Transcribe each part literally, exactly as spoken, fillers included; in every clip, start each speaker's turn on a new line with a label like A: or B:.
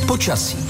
A: Počasí.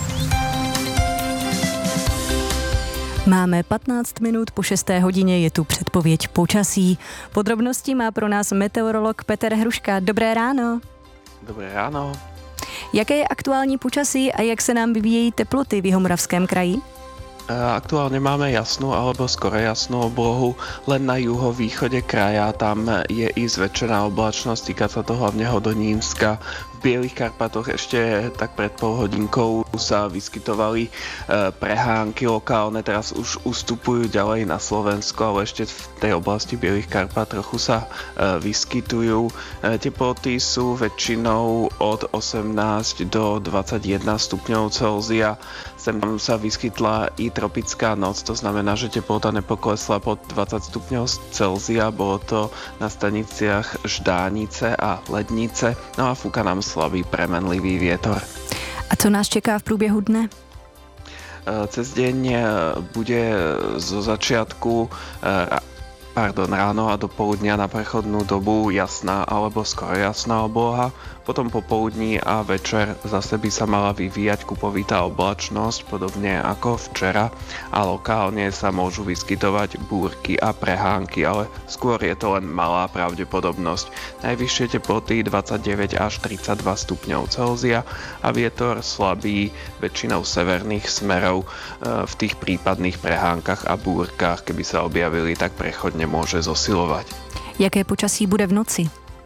B: Máme patnáct minut po šesté hodině, je tu předpověď počasí. Podrobnosti má pro nás meteorolog Petr Hruška. Dobré ráno.
C: Dobré ráno.
B: Jaké je aktuální počasí a jak se nám vyvíjejí teploty v Jihomoravském kraji?
C: Aktuálne máme jasnú alebo skoro jasnú oblohu, len na juhovýchode kraja tam je i zväčšená oblačnosť, týka sa to hlavne Hodonínska. V Bielých Karpatoch ešte tak pred pol hodinkou sa vyskytovali e, prehánky lokálne, teraz už ustupujú ďalej na Slovensko, ale ešte v tej oblasti Bielých Karpat trochu sa e, vyskytujú. E, teploty sú väčšinou od osemnásť do dvadsaťjeden stupňov Celzia. Sem sa vyskytla i tropická noc, to znamená, že teplota nepoklesla pod dvadsať stupňov Celzia, bolo to na staniciach Ždánice a Lednice, no a fúka nám slabý premenlivý vietor.
B: A co nás čeká v průběhu dne?
C: Cez deň bude zo začiatku pardon, ráno a do poludnia na prechodnú dobu jasná alebo skoro jasná obloha, potom popoludní a večer zase by sa mala vyvíjať kupovitá oblačnosť, podobne ako včera, a lokálne sa môžu vyskytovať búrky a prehánky, ale skôr je to len malá pravdepodobnosť. Najvyššie teploty dvadsaťdeväť až tridsaťdva stupňov Celzia a vietor slabý väčšinou severných smerov. V tých prípadných prehánkach a búrkach, keby sa objavili, tak prechodne môže zosilovať.
B: Jaké počasí bude v noci?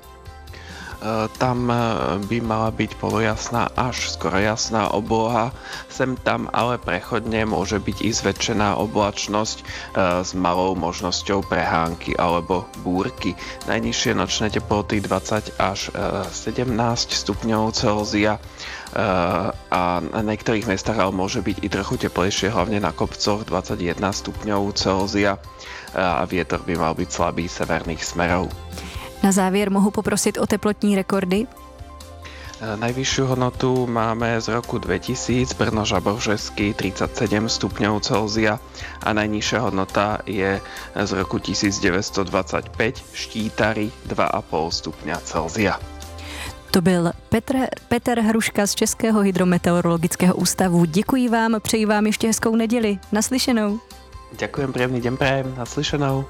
C: Tam by mala byť polojasná až skoro jasná obloha. Sem tam ale prechodne môže byť i zväčšená oblačnosť s malou možnosťou prehánky alebo búrky. Najnižšie nočné teploty dvadsať až sedemnásť stupňov Celzia a na niektorých miestach ale môže byť i trochu teplejšie, hlavne na kopcoch dvadsaťjeden stupňov Celzia a vietor by mal byť slabý severných smerov.
B: Na závěr mohu poprosit o teplotní rekordy?
C: Najvyššiu hodnotu máme z roku dvetisíc, Brno Žabovžesky tridsaťsedem stupňov Celzia a najnižšia hodnota je z roku devätnásťstodvadsaťpäť, Štítary dva a pol stupňa Celzia.
B: To byl Petr, Petr Hruška z Českého hydrometeorologického ústavu. Děkuji vám, přeji vám ještě hezkou neděli. Naslyšenou.
C: Ďakujem, príjemný deň prajem, naslyšenou.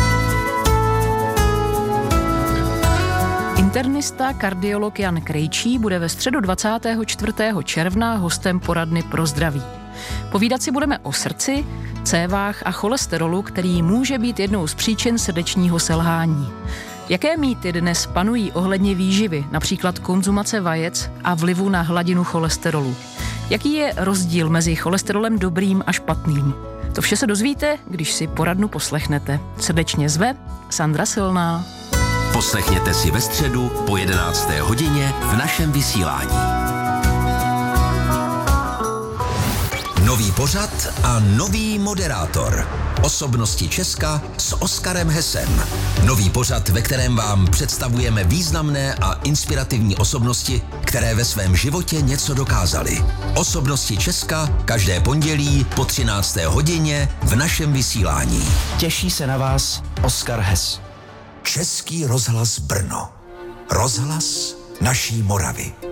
D: Internista, kardiolog Jan Krejčí bude ve středu dvacátého čtvrtého června hostem poradny pro zdraví. Povídat si budeme o srdci, cévách a cholesterolu, který může být jednou z příčin srdečního selhání. Jaké mýty dnes panují ohledně výživy, například konzumace vajec a vlivu na hladinu cholesterolu? Jaký je rozdíl mezi cholesterolem dobrým a špatným? To vše se dozvíte, když si poradnu poslechnete. Srdečně zve Sandra Silná.
A: Poslechněte si ve středu po jedenácté hodině v našem vysílání. Nový pořad a nový moderátor. Osobnosti Česka s Oskarem Hesem. Nový pořad, ve kterém vám představujeme významné a inspirativní osobnosti, které ve svém životě něco dokázaly. Osobnosti Česka každé pondělí po třinácté hodině v našem vysílání.
E: Těší se na vás Oskar Hes.
A: Český rozhlas Brno. Rozhlas naší Moravy.